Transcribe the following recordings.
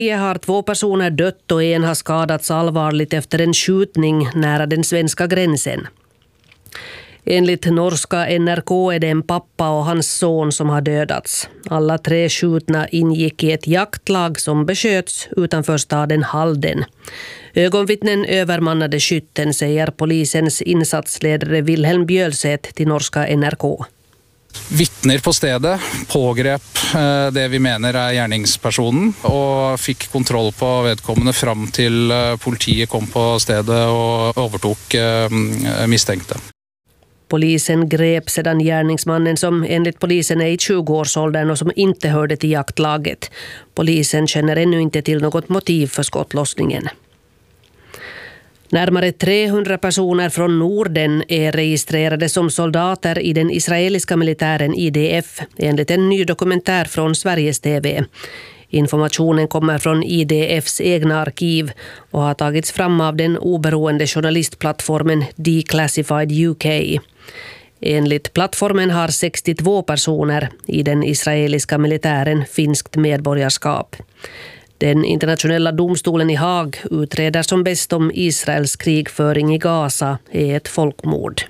Har 2 personer dött och en har skadats allvarligt efter en skjutning nära den svenska gränsen. Enligt norska NRK är det en pappa och hans son som har dödats. Alla 3 skjutna ingick i ett jaktlag som besköts utanför staden Halden. Ögonvittnen övermannade skytten, säger polisens insatsledare Wilhelm Bjølseth till norska NRK. Vittner på stedet pågrep det vi mener är gärningspersonen och fick kontroll på vedkommende fram till politiet kom på stedet och övertog misstänkta. Polisen grep sedan gärningsmannen som enligt polisen är i 20-årsåldern och som inte hörde till jaktlaget. Polisen känner ännu inte till något motiv för skottlossningen. Närmare 300 personer från Norden är registrerade som soldater i den israeliska militären IDF enligt en ny dokumentär från Sveriges TV. Informationen kommer från IDFs egna arkiv och har tagits fram av den oberoende journalistplattformen Declassified UK. Enligt plattformen har 62 personer i den israeliska militären finskt medborgarskap. Den internationella domstolen i Haag utreder som bäst om Israels krigföring i Gaza är ett folkmord.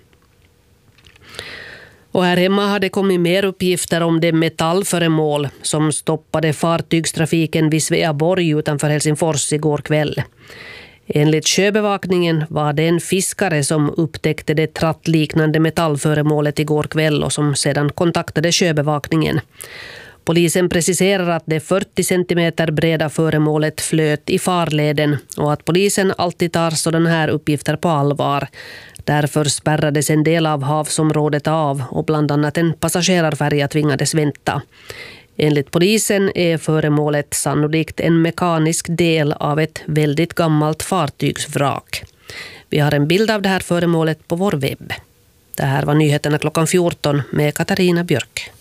Och här hemma har det kommit mer uppgifter om det metallföremål som stoppade fartygstrafiken vid Sveaborg utanför Helsingfors igår kväll. Enligt sjöbevakningen var det en fiskare som upptäckte det trattliknande metallföremålet igår kväll och som sedan kontaktade sjöbevakningen. Polisen preciserar att det 40 centimeter breda föremålet flöt i farleden och att polisen alltid tar sådana här uppgifter på allvar. Därför spärrades en del av havsområdet av och bland annat en passagerarfärja tvingades vänta. Enligt polisen är föremålet sannolikt en mekanisk del av ett väldigt gammalt fartygsvrak. Vi har en bild av det här föremålet på vår webb. Det här var nyheterna klockan 14 med Katarina Björk.